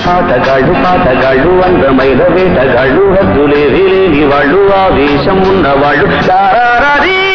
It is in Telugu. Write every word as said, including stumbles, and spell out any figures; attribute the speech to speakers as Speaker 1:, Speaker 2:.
Speaker 1: ఆటగాళ్ళు పాటగాళ్ళు అందమైన వేటగాళ్ళు హద్దులేవి లేని వాళ్ళు ఆవేశం ఉన్నవాళ్ళు